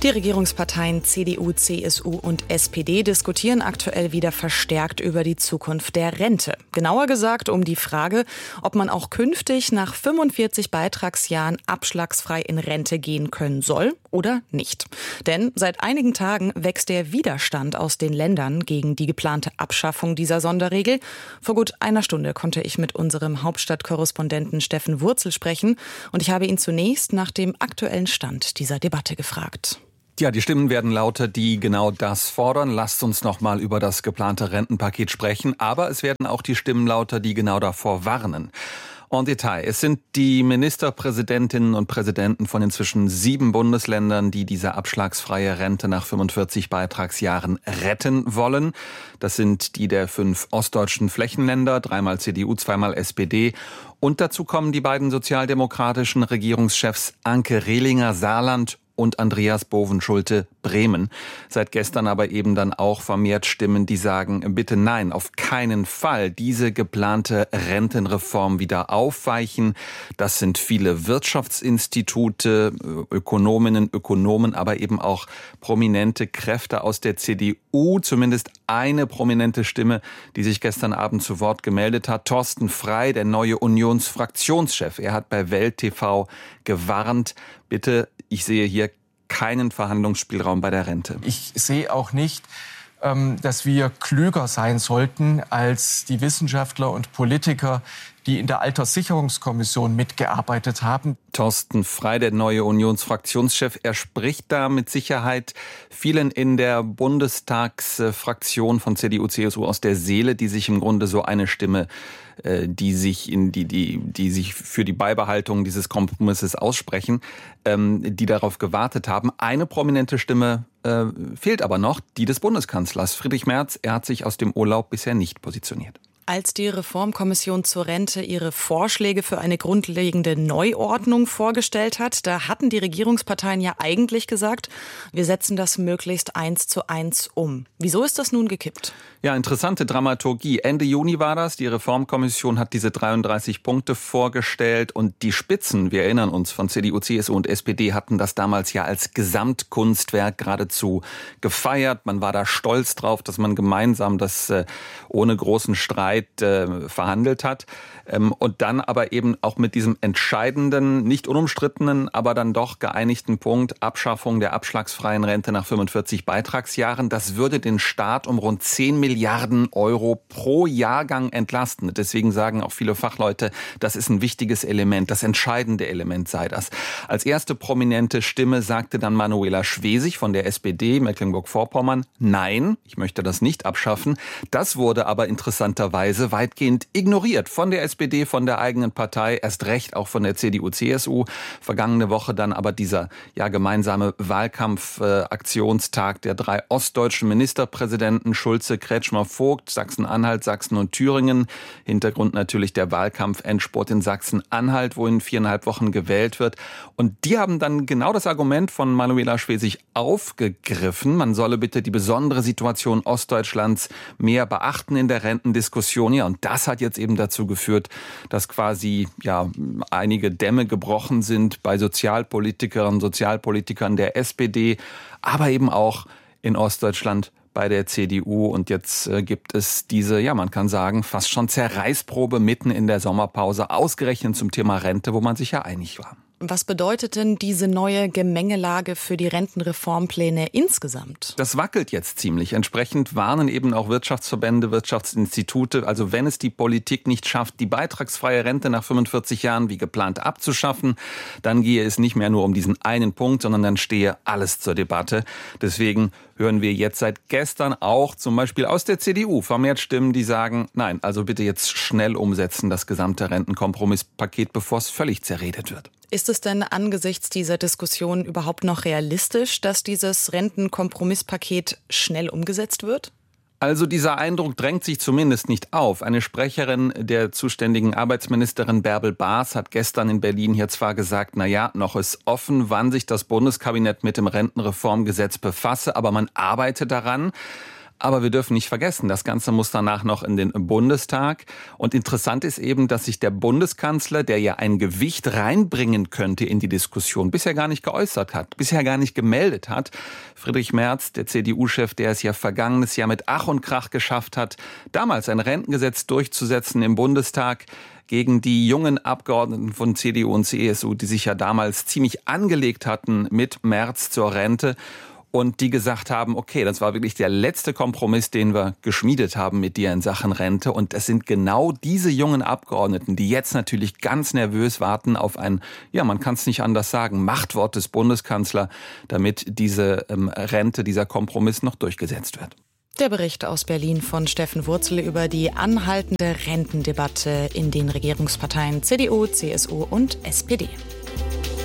Die Regierungsparteien CDU, CSU und SPD diskutieren aktuell wieder verstärkt über die Zukunft der Rente. Genauer gesagt um die Frage, ob man auch künftig nach 45 Beitragsjahren abschlagsfrei in Rente gehen können soll oder nicht. Denn seit einigen Tagen wächst der Widerstand aus den Ländern gegen die geplante Abschaffung dieser Sonderregel. Vor gut einer Stunde konnte ich mit unserem Hauptstadtkorrespondenten Steffen Wurzel sprechen und ich habe ihn zunächst nach dem aktuellen Stand dieser Debatte gefragt. Ja, die Stimmen werden lauter, die genau das fordern. Lasst uns noch mal über das geplante Rentenpaket sprechen. Aber es werden auch die Stimmen lauter, die genau davor warnen. En Detail. Es sind die Ministerpräsidentinnen und Präsidenten von inzwischen 7 Bundesländern, die diese abschlagsfreie Rente nach 45 Beitragsjahren retten wollen. Das sind die der 5 ostdeutschen Flächenländer, 3-mal CDU, 2-mal SPD. Und dazu kommen die beiden sozialdemokratischen Regierungschefs Anke Rehlinger, Saarland, und Andreas Bovenschulte, Bremen. Seit gestern aber eben dann auch vermehrt Stimmen, die sagen, bitte nein, auf keinen Fall diese geplante Rentenreform wieder aufweichen. Das sind viele Wirtschaftsinstitute, Ökonominnen, Ökonomen, aber eben auch prominente Kräfte aus der CDU. Zumindest eine prominente Stimme, die sich gestern Abend zu Wort gemeldet hat. Thorsten Frey, der neue Unionsfraktionschef. Er hat bei Welt TV gewarnt, bitte, ich sehe hier keinen Verhandlungsspielraum bei der Rente. Ich sehe auch nicht, dass wir klüger sein sollten als die Wissenschaftler und Politiker, die in der Alterssicherungskommission mitgearbeitet haben. Thorsten Frey, der neue Unionsfraktionschef, er spricht da mit Sicherheit vielen in der Bundestagsfraktion von CDU, CSU aus der Seele, die sich im Grunde so eine Stimme, die sich für die Beibehaltung dieses Kompromisses aussprechen, die darauf gewartet haben. Eine prominente Stimme fehlt aber noch, die des Bundeskanzlers Friedrich Merz. Er hat sich aus dem Urlaub bisher nicht positioniert. Als die Reformkommission zur Rente ihre Vorschläge für eine grundlegende Neuordnung vorgestellt hat, da hatten die Regierungsparteien ja eigentlich gesagt, wir setzen das möglichst 1:1 um. Wieso ist das nun gekippt? Ja, interessante Dramaturgie. Ende Juni war das. Die Reformkommission hat diese 33 Punkte vorgestellt und die Spitzen, wir erinnern uns, von CDU, CSU und SPD hatten das damals ja als Gesamtkunstwerk geradezu gefeiert. Man war da stolz drauf, dass man gemeinsam das ohne großen Streit verhandelt hat und dann aber eben auch mit diesem entscheidenden, nicht unumstrittenen, aber dann doch geeinigten Punkt Abschaffung der abschlagsfreien Rente nach 45 Beitragsjahren. Das würde den Staat um rund 10 Milliarden Euro pro Jahrgang entlasten. Deswegen sagen auch viele Fachleute, das ist ein wichtiges Element, das entscheidende Element sei das. Als erste prominente Stimme sagte dann Manuela Schwesig von der SPD Mecklenburg-Vorpommern, nein, ich möchte das nicht abschaffen. Das wurde aber interessanterweise weitgehend ignoriert von der SPD, von der eigenen Partei, erst recht auch von der CDU, CSU. Vergangene Woche dann aber dieser gemeinsame Wahlkampfaktionstag der 3 ostdeutschen Ministerpräsidenten Schulze, Kretschmer, Vogt, Sachsen-Anhalt, Sachsen und Thüringen. Hintergrund natürlich der Wahlkampf-Endspurt in Sachsen-Anhalt, wo in 4,5 Wochen gewählt wird. Und die haben dann genau das Argument von Manuela Schwesig aufgegriffen. Man solle bitte die besondere Situation Ostdeutschlands mehr beachten in der Rentendiskussion. Ja, und das hat jetzt eben dazu geführt, dass quasi einige Dämme gebrochen sind bei Sozialpolitikerinnen und Sozialpolitikern der SPD, aber eben auch in Ostdeutschland bei der CDU. Und jetzt gibt es diese, man kann sagen, fast schon Zerreißprobe mitten in der Sommerpause, ausgerechnet zum Thema Rente, wo man sich ja einig war. Was bedeutet denn diese neue Gemengelage für die Rentenreformpläne insgesamt? Das wackelt jetzt ziemlich. Entsprechend warnen eben auch Wirtschaftsverbände, Wirtschaftsinstitute. Also wenn es die Politik nicht schafft, die beitragsfreie Rente nach 45 Jahren wie geplant abzuschaffen, dann gehe es nicht mehr nur um diesen einen Punkt, sondern dann stehe alles zur Debatte. Deswegen hören wir jetzt seit gestern auch zum Beispiel aus der CDU vermehrt Stimmen, die sagen, nein, also bitte jetzt schnell umsetzen, das gesamte Rentenkompromisspaket, bevor es völlig zerredet wird. Ist es denn angesichts dieser Diskussion überhaupt noch realistisch, dass dieses Rentenkompromisspaket schnell umgesetzt wird? Also dieser Eindruck drängt sich zumindest nicht auf. Eine Sprecherin der zuständigen Arbeitsministerin Bärbel Baas hat gestern in Berlin hier zwar gesagt, noch ist offen, wann sich das Bundeskabinett mit dem Rentenreformgesetz befasse, aber man arbeite daran. Aber wir dürfen nicht vergessen, das Ganze muss danach noch in den Bundestag. Und interessant ist eben, dass sich der Bundeskanzler, der ja ein Gewicht reinbringen könnte in die Diskussion, bisher gar nicht geäußert hat, bisher gar nicht gemeldet hat. Friedrich Merz, der CDU-Chef, der es ja vergangenes Jahr mit Ach und Krach geschafft hat, damals ein Rentengesetz durchzusetzen im Bundestag gegen die jungen Abgeordneten von CDU und CSU, die sich ja damals ziemlich angelegt hatten mit Merz zur Rente. Und die gesagt haben, okay, das war wirklich der letzte Kompromiss, den wir geschmiedet haben mit dir in Sachen Rente. Und es sind genau diese jungen Abgeordneten, die jetzt natürlich ganz nervös warten auf ein, ja, man kann es nicht anders sagen, Machtwort des Bundeskanzlers, damit diese Rente, dieser Kompromiss noch durchgesetzt wird. Der Bericht aus Berlin von Steffen Wurzel über die anhaltende Rentendebatte in den Regierungsparteien CDU, CSU und SPD.